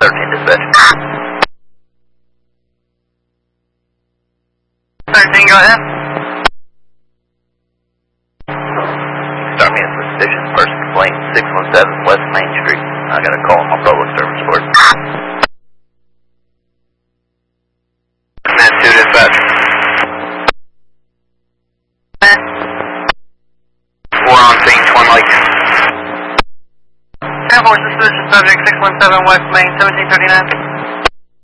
dispatch. 13, go ahead. Start me in suspicion. Person complaint 617 West Main Street. I got a call on my public service board. Command 2 dispatch. 4 on scene, Twin Lake. 10-4 suspicious subject 617 West Main 1739.